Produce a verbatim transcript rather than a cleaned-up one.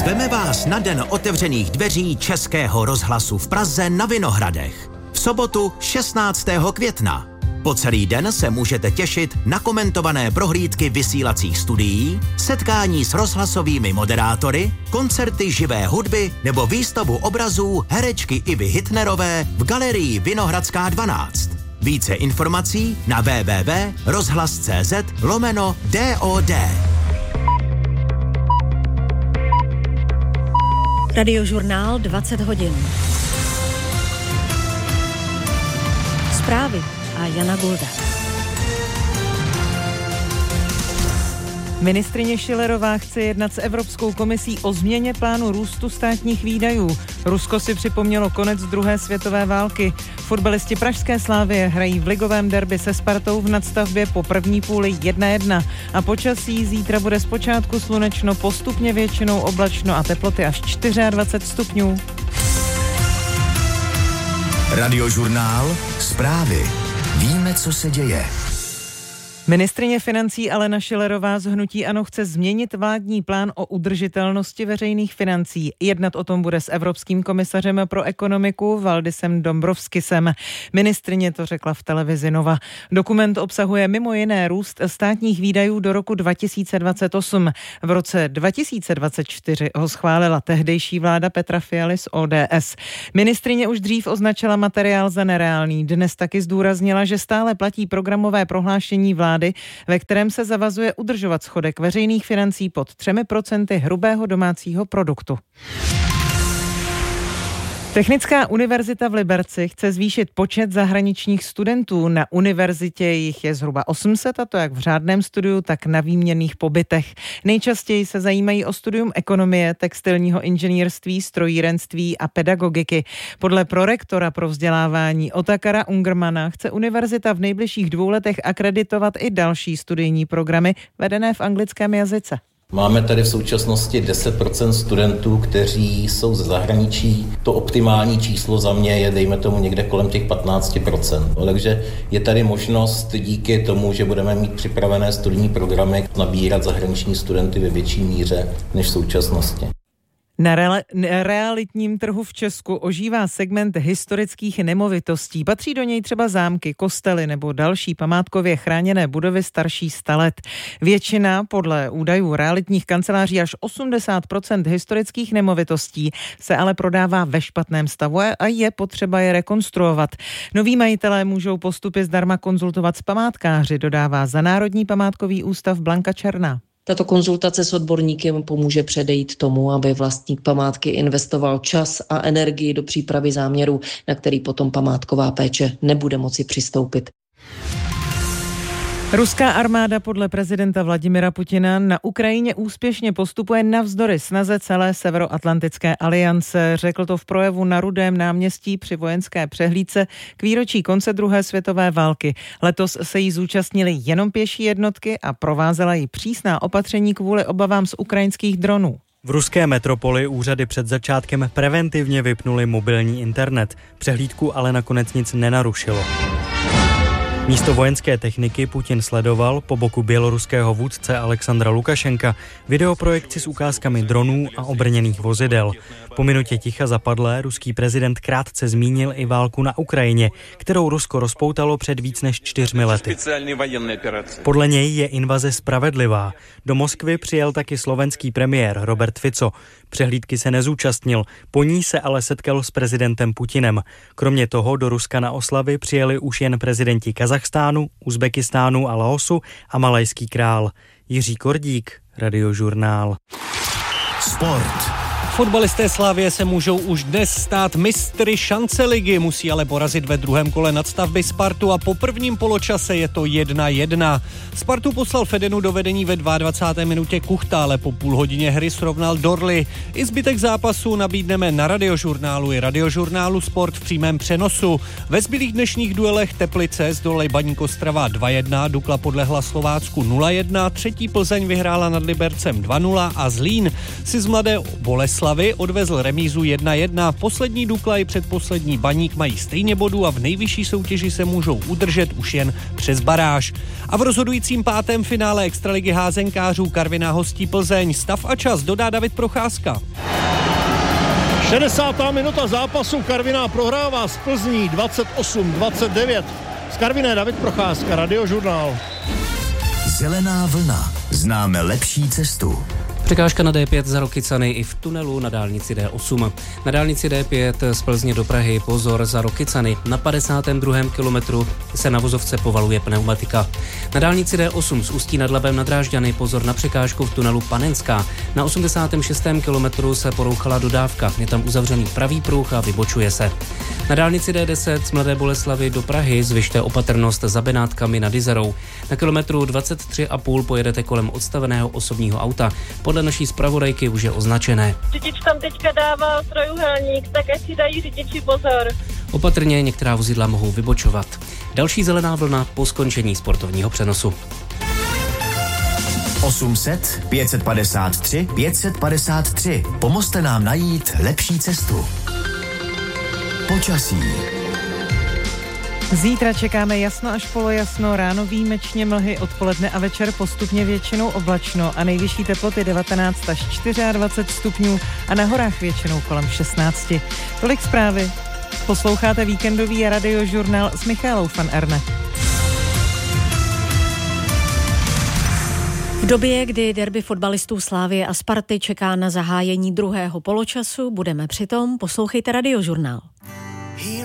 Zveme vás na den otevřených dveří Českého rozhlasu v Praze na Vinohradech. V sobotu šestnáctého května. Po celý den se můžete těšit na komentované prohlídky vysílacích studií, setkání s rozhlasovými moderátory, koncerty živé hudby nebo výstavu obrazů herečky Ivy Hitnerové v galerii Vinohradská dvanáct. Více informací na w w w tečka rozhlas tečka cz lomeno D O D. Radiožurnál dvacet hodin. Zprávy a Jana Golda. Ministryně Schillerová chce jednat s Evropskou komisí o změně plánu růstu státních výdajů. Rusko si připomnělo konec druhé světové války. Fotbalisti pražské Slavie hrají v ligovém derby se Spartou v nadstavbě po první půli jedna jedna. A počasí zítra bude zpočátku slunečno, postupně většinou oblačno a teploty až dvacet čtyři stupňů. Radiožurnál, zprávy. Víme, co se děje. Ministryně financí Alena Schillerová z hnutí ANO chce změnit vládní plán o udržitelnosti veřejných financí. Jednat o tom bude s evropským komisařem pro ekonomiku Valdisem Dombrovskisem. Ministryně to řekla v televizi Nova. Dokument obsahuje mimo jiné růst státních výdajů do roku dva tisíce dvacet osm. V roce dva tisíce dvacet čtyři ho schválila tehdejší vláda Petra Fialy z O D S. Ministryně už dřív označila materiál za nereálný. Dnes taky zdůraznila, že stále platí programové prohlášení vlády, ve kterém se zavazuje udržovat schodek veřejných financí pod třemi procenty hrubého domácího produktu. Technická univerzita v Liberci chce zvýšit počet zahraničních studentů. Na univerzitě jich je zhruba osm set, a to jak v řádném studiu, tak na výměnných pobytech. Nejčastěji se zajímají o studium ekonomie, textilního inženýrství, strojírenství a pedagogiky. Podle prorektora pro vzdělávání Otakara Ungermana chce univerzita v nejbližších dvou letech akreditovat i další studijní programy vedené v anglickém jazyce. Máme tady v současnosti deset procent studentů, kteří jsou ze zahraničí. To optimální číslo za mě je, dejme tomu, někde kolem těch patnáct procent. Takže je tady možnost díky tomu, že budeme mít připravené studijní programy, nabírat zahraniční studenty ve větší míře než v současnosti. Na realitním trhu v Česku ožívá segment historických nemovitostí. Patří do něj třeba zámky, kostely nebo další památkově chráněné budovy starší sta let. Většina, podle údajů realitních kanceláří, až osmdesát procent historických nemovitostí se ale prodává ve špatném stavu a je potřeba je rekonstruovat. Noví majitelé můžou postupy zdarma konzultovat s památkáři, dodává za Národní památkový ústav Blanka Černá. Tato konzultace s odborníkem pomůže předejít tomu, aby vlastník památky investoval čas a energii do přípravy záměru, na který potom památková péče nebude moci přistoupit. Ruská armáda podle prezidenta Vladimira Putina na Ukrajině úspěšně postupuje navzdory snaze celé Severoatlantické aliance. Řekl to v projevu na Rudém náměstí při vojenské přehlídce k výročí konce druhé světové války. Letos se jí zúčastnily jenom pěší jednotky a provázela jí přísná opatření kvůli obavám z ukrajinských dronů. V ruské metropoli úřady před začátkem preventivně vypnuly mobilní internet. Přehlídku ale nakonec nic nenarušilo. Místo vojenské techniky Putin sledoval po boku běloruského vůdce Alexandra Lukašenka videoprojekci s ukázkami dronů a obrněných vozidel. Po minutě ticha zapadlé ruský prezident krátce zmínil i válku na Ukrajině, kterou Rusko rozpoutalo před víc než čtyřmi lety. Podle něj je invaze spravedlivá. Do Moskvy přijel taky slovenský premiér Robert Fico. Přehlídky se nezúčastnil, po ní se ale setkal s prezidentem Putinem. Kromě toho do Ruska na oslavy přijeli už jen prezidenti Kazachstánu, Uzbekistánu a Laosu a malajský král. Jiří Kordík, Radiožurnál. Sport. Fotbalisté Slavie se můžou už dnes stát mistry šance ligy, musí ale porazit ve druhém kole nadstavby Spartu a po prvním poločase je to jedna jedna. Spartu poslal Fedenu do vedení ve dvacáté druhé minutě Kuchta, ale po půl hodině hry srovnal Dorly. I zbytek zápasu nabídneme na Radiožurnálu i Radiožurnálu Sport v přímém přenosu. Ve zbylých dnešních duelech Teplice zdolej Baník Ostrava dva jedna, Dukla podlehla Slovácku nula jedna, třetí Plzeň vyhrála nad Libercem dva nula a Zlín si z Mladé Boleslavi Slavy odvezl remízu jedna jedna. Poslední Dukla i předposlední Baník mají stejně bodů a v nejvyšší soutěži se můžou udržet už jen přes baráž. A v rozhodujícím pátém finále extraligy házenkářů Karviná hostí Plzeň. Stav a čas dodá David Procházka. šedesátá minuta zápasu, Karviná prohrává z Plzní dvacet osm dvacet devět. Z Karviné David Procházka, Radiožurnál. Zelená vlna. Známe lepší cestu. Překážka na D pět za Rokycany i v tunelu na dálnici D osm. Na dálnici D pět z Plzně do Prahy pozor za Rokycany. Na padesátém druhém kilometru se na vozovce povaluje pneumatika. Na dálnici D osm z Ústí nad Labem na Drážďany pozor na překážku v tunelu Panenská. Na osmdesátém šestém kilometru se porouchala dodávka. Je tam uzavřený pravý pruh a vybočuje se. Na dálnici D deset z Mladé Boleslavi do Prahy zvyšte opatrnost za Benátkami nad Izerou. Na kilometru dvacet tři a půl pojedete kolem odstaveného osobního auta. Podle naší zpravodajky už je označené. Řidič tam teďka dává trojuhelník, tak ať si dají řidiči pozor. Opatrně některá vozidla mohou vybočovat. Další zelená vlna po skončení sportovního přenosu. osm set pět set padesát tři pět set padesát tři. Pomozte nám najít lepší cestu. Počasí. Zítra čekáme jasno až polojasno, ráno výjimečně mlhy, odpoledne a večer postupně většinou oblačno a nejvyšší teploty devatenáct až dvacet čtyři stupňů a na horách většinou kolem šestnáct. Tolik zprávy. Posloucháte víkendový radiožurnál s Michálou van Erne. V době, kdy derby fotbalistů Slavie a Sparty čeká na zahájení druhého poločasu, budeme přitom, poslouchejte Radiožurnál.